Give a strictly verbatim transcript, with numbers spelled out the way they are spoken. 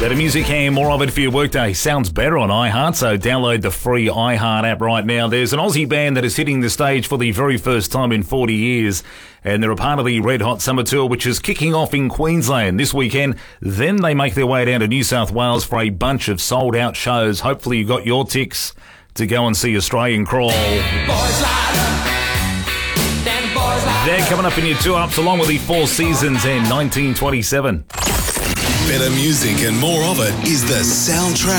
Better music and more of it for your workday. Sounds better on iHeart, so download the free iHeart app right now. There's an Aussie band that is hitting the stage for the very first time in forty years, and they're a part of the Red Hot Summer Tour, which is kicking off in Queensland this weekend. Then they make their way down to New South Wales for a bunch of sold-out shows. Hopefully you got your ticks to go and see Australian Crawl. They're coming up in your two ups along with the Four Seasons and nineteen twenty-seven. Better music and more of it is the soundtrack